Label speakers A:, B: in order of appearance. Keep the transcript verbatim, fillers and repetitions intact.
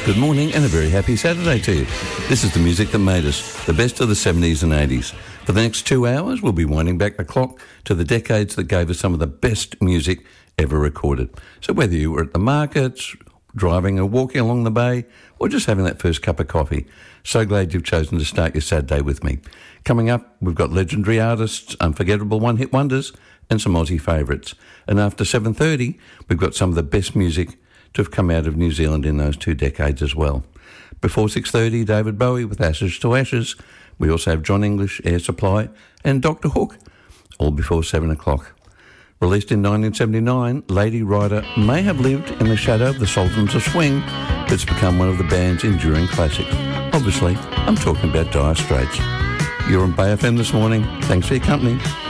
A: Good morning and a very happy Saturday to you. This is the music that made us, the best of the seventies and eighties. For the next two hours, we'll be winding back the clock to the decades that gave us some of the best music ever recorded. So whether you were at the markets, driving or walking along the bay, or just having that first cup of coffee, so glad you've chosen to start your Saturday with me. Coming up, we've got legendary artists, unforgettable one-hit wonders, and some Aussie favourites. And after seven thirty, we've got some of the best music to have come out of New Zealand in those two decades as well. Before six thirty, David Bowie with Ashes to Ashes. We also have John English, Air Supply, and Doctor Hook, all before seven o'clock. Released in nineteen seventy-nine, Lady Rider may have lived in the shadow of the Sultans of Swing, but it's become one of the band's enduring classics. Obviously, I'm talking about Dire Straits. You're on Bay F M this morning. Thanks for your company.